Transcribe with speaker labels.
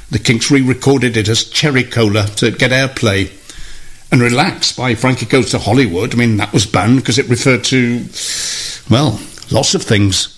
Speaker 1: The Kinks re-recorded it as Cherry Cola to get airplay. And Relax by Frankie Goes to Hollywood, I mean, that was banned because it referred to, well, lots of things.